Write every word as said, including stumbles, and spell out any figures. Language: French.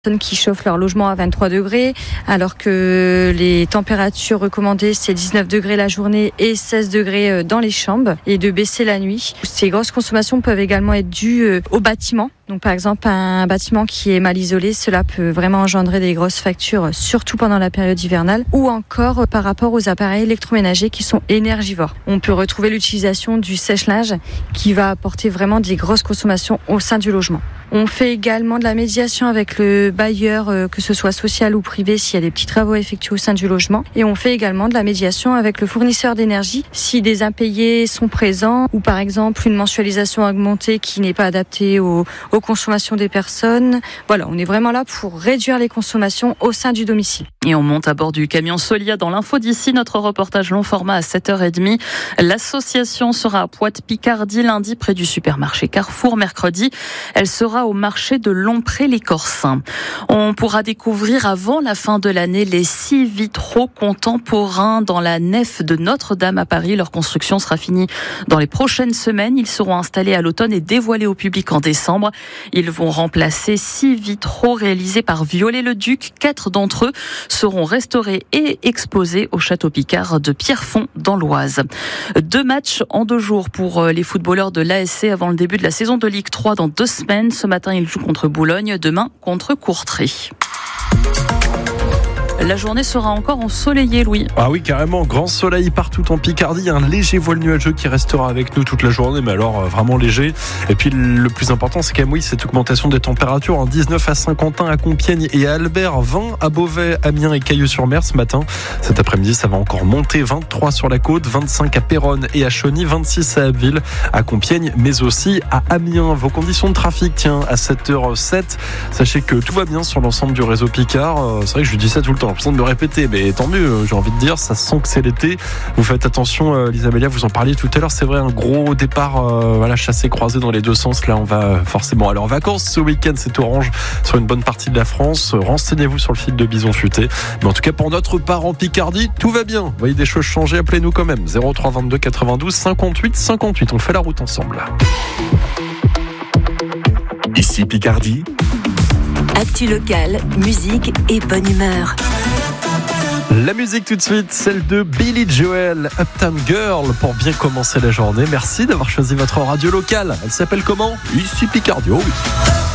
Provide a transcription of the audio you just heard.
qui chauffent leur logement à vingt-trois degrés, alors que les températures recommandées, c'est dix-neuf degrés la journée et seize degrés dans les chambres, et de baisser la nuit. Ces grosses consommations peuvent également être dues au bâtiment. Donc par exemple, un bâtiment qui est mal isolé, cela peut vraiment engendrer des grosses factures, surtout pendant la période hivernale, ou encore par rapport aux appareils électroménagers qui sont énergivores. On peut retrouver l'utilisation du sèche-linge qui va apporter vraiment des grosses consommations au sein du logement. On fait également de la médiation avec le bailleur, que ce soit social ou privé, s'il y a des petits travaux effectués au sein du logement. Et on fait également de la médiation avec le fournisseur d'énergie, si des impayés sont présents, ou par exemple une mensualisation augmentée qui n'est pas adaptée aux, aux consommations des personnes. Voilà, on est vraiment là pour réduire les consommations au sein du domicile. Et on monte à bord du camion Solia dans l'info d'ici, notre reportage long format à sept heures trente. L'association sera à Poite-Picardie lundi près du supermarché Carrefour. Mercredi, elle sera au marché de Lompré-les-Corsins. On pourra découvrir avant la fin de l'année les six vitraux contemporains dans la nef de Notre-Dame à Paris. Leur construction sera finie dans les prochaines semaines. Ils seront installés à l'automne et dévoilés au public en décembre. Ils vont remplacer six vitraux réalisés par Viollet-le-Duc. Quatre d'entre eux seront restaurés et exposés au château Picard de Pierrefonds dans l'Oise. Deux matchs en deux jours pour les footballeurs de l'A S C avant le début de la saison de Ligue trois dans deux semaines. Ce matin, ils jouent contre Boulogne, demain contre Courtrai. La journée sera encore ensoleillée, Louis. Ah oui, carrément, grand soleil partout en Picardie, un léger voile nuageux qui restera avec nous toute la journée, mais alors vraiment léger. Et puis le plus important, c'est quand même oui, cette augmentation des températures, en dix-neuf à Saint-Quentin, à Compiègne et à Albert, vingt à Beauvais, Amiens et Cailleux-sur-Mer ce matin. Cet après-midi, ça va encore monter, vingt-trois sur la côte, vingt-cinq à Péronne et à Chauny, vingt-six à Abbeville, à Compiègne, mais aussi à Amiens. Vos conditions de trafic, tiens, à sept heures sept, sachez que tout va bien sur l'ensemble du réseau Picard. C'est vrai que je dis ça tout le temps, j'ai l'impression de me répéter, mais tant mieux, j'ai envie de dire, ça sent que c'est l'été. Vous faites attention, euh, Lisabelia, vous en parliez tout à l'heure, c'est vrai, un gros départ, euh, voilà, chassé-croisé dans les deux sens. Là, on va forcément aller en vacances ce week-end, c'est orange sur une bonne partie de la France. Renseignez-vous sur le fil de Bison Futé. Mais en tout cas, pour notre part en Picardie, tout va bien. Vous voyez des choses changer, appelez-nous quand même. zéro trois vingt-deux quatre-vingt-douze cinquante-huit cinquante-huit. On fait la route ensemble. Ici Picardie. Actu locale, musique et bonne humeur. La musique tout de suite, celle de Billy Joel, Uptown Girl, pour bien commencer la journée. Merci d'avoir choisi votre radio locale. Elle s'appelle comment ? Ici Picardie, oh oui.